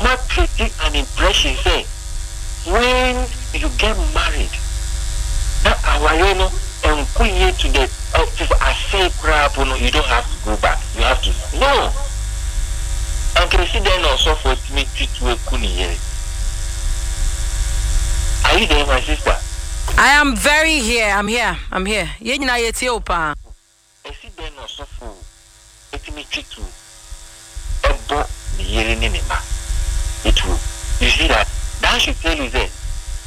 not creating an impression say when you get married that our and queen to the I say crap, you don't have to go back. You have to no. And can you see then also for me to a kuni here? Are you there, my sister? I am very here. I'm here. You know it's open. I see then also for me to a book the year in it will. You see that should tell you that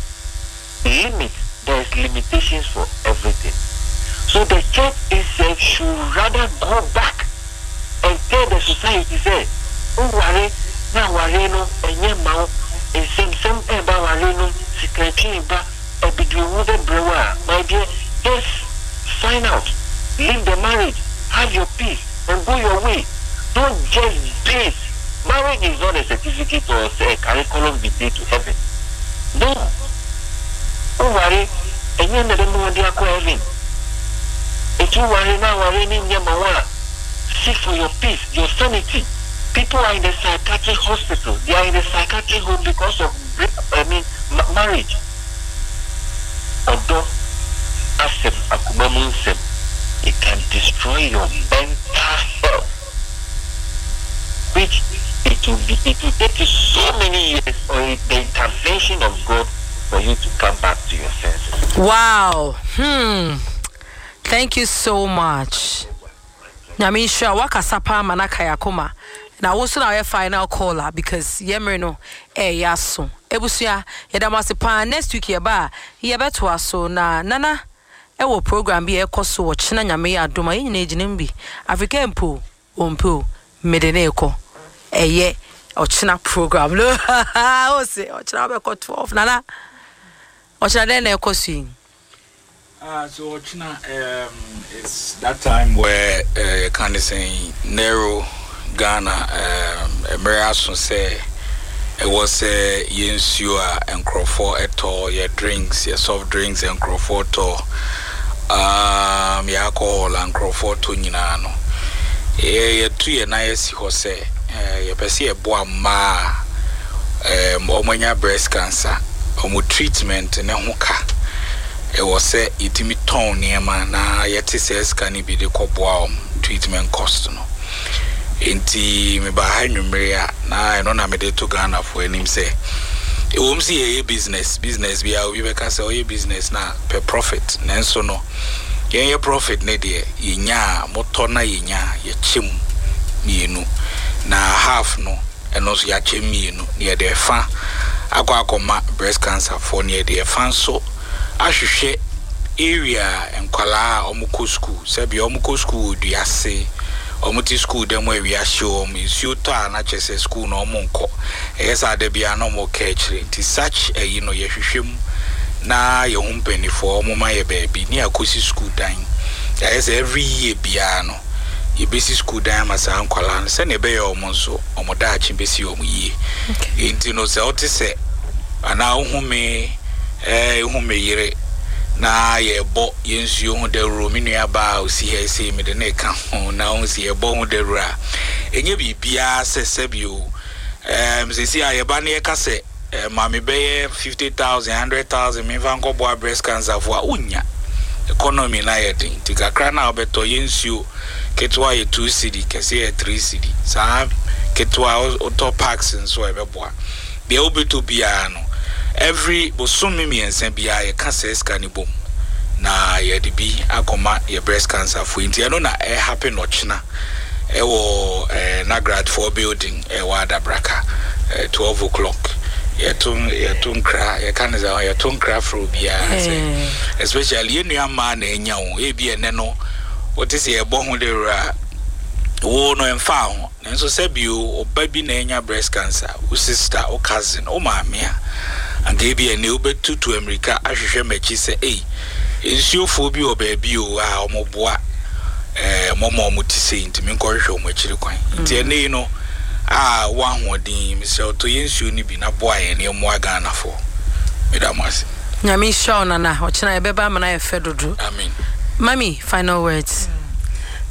there's limitations for everything. So the church itself should rather go back and tell the society say, oh worry, now worry no and your mouth and some about worry no secretary but a big brewer. My dear, just sign out, leave the marriage, have your peace and go your way. Don't just base. Marriage is not a certificate or a curriculum vitae to heaven. No. Oh worry, and you never know they are heaven. If you worry now, worry in your mawa. Seek for your peace, your sanity. People are in the psychiatric hospital. They are in the psychiatric home because of marriage. Although it can destroy your mental health. Which it will take you so many years or the intervention of God for you to come back to your senses. Wow. Thank you so much. Nyamisha wakasapa manaka yakoma. Na also na final caller because yemreno yaso. Ebusia yedamasipa next week yeba yebeto aso na nana ewo program bi ekoso wo china nyame adoma yin na ejinimbi Africa mpo ompo medeneko eye ochina program lo o se ochina be ko 12 nana ochina den na ekoso so ochina it's that time where kind of saying narrow Ghana Emirason say it was yensua and crofo eto your drinks your soft drinks and crofo to your alcohol and crofo to nyina no tu ye na yesi ho say ye pese e boa ma omanya breast cancer omo treatment ne ho ka e was say itimi ton niema na yeti say scan bi de koboa treatment cost no enti me ba hanwumre a na eno na me de to Ghana for enim say e wom see business bia obi be ka say o business na per profit nanso no ye profit ne de yinya moto na yinya ye chim mienu na half no eno so ya chem mienu ne de fa akwa breast cancer for ne de fa so ahwehwe area enkwala omuko school se bia omuko school duase omuti school dem we show issue to na chese school no omunko esa de bia no mo kechire ti such you know ye hwehwem na ye humpeni for omuma ye baby ni akosi school dan yes every year bia no ye basic school dan masa ankwala se ne be ye omonso omoda achi besi omuye enti no se otise ana hume hume yire na ye bo yensuo hu de ro mi nua ba osi he se me de na ka ho na hu se ye bo hu de ro a enye bibia sesebio msesi a ye ba na ye ka se mami be 50,000 100,000 me van ko bo breast cancer for unya economy na ye din tikakra na obeto yensuo ketwa ye 2 cedi kese ye 3 cedi sa ketwa auto packs nso e be bo de obeto bia no every bosumi miense bia ye cancer scan bom na ye de bi akoma ye breast cancer for inti no na e happen no china e wo na grad 4 building e wa Adabraka 12 o'clock ye tum kra ye kanza ye tum kra fro bia especially ye nua ma na enya wo e bi ene no what is ye bo hu de ra wo no emfa ho nso se bi o ba bi na enya breast cancer o sister o cousin o maame a and they be a new bit to America. I should make you say, hey, it's your phobia or baby or moboa, Momo Muti to me, encourage you much. You know, one more dim, so to you, be a boy and your more Ghana for Madam Mercy. Yami Shawnana, what I beba man I federal do. I mean, Mammy, final words.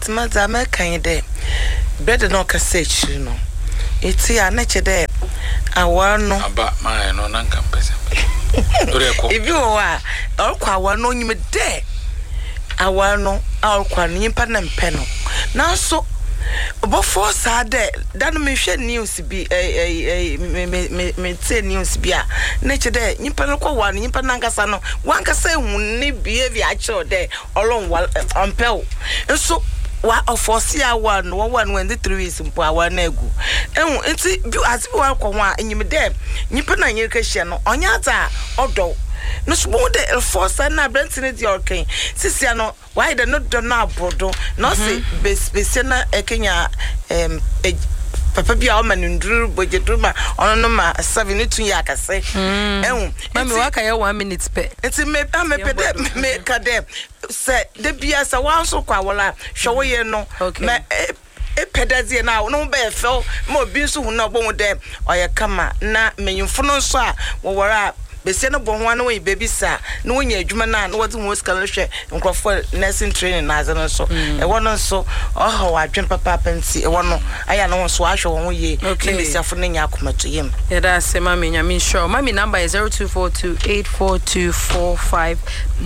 Tamazama kind of better not cassette, you know. It's here, nature there. awano aba ma no na nka pese ibi o a orkwa awano nyime de awano orkwa nyimpa na mpeno na so before Saturday, that me share news be me say news be a nature there. Nimpa no kwa one, nimpa nankasa no. One kasa unni behavior actual there. Along ampel. And so wa ofosi awan one when the 3 weeks mpo awan egu. And enti as you are kwa enyim there. Nimpa na nyeka hia no. Onya ta odo. No small de force na Brenton di okay. Sisi ano why the not do na brodo. No say be na ekenya papa bia o manundru bojeduma ono no ma 7 2 ya kase. Mami waka ya 1 minute pe. Enti me pede me kade se de bia sa wan so kwa wala hwo ye no. Na pedazie na no be fel mo bi so hu na obo de oye kama na menyimfo no so a wo wora bese no bon wan we baby sa no wonya adwuma na no wodi mo ska hwe nkrofo nursing training na azano so e wono so oh wadwen papa panti e wono aya no so ahwe won ye bese afo no nya akomato yem yeah that's mami nyame sure mami number is 0242842459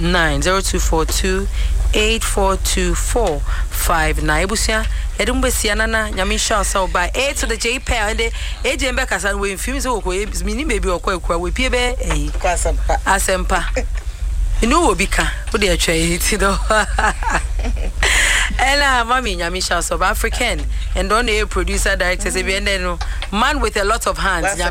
0242842459 ebusia edumbesia nana nyame sure so by a to the j pair and eje mbe kasa we film so ko mini baby okwa we pie be kwasampa asempa inu obika wo de atwa hiti do ela mami nyame sure so African and don't a producer director say be no man with a lot of hands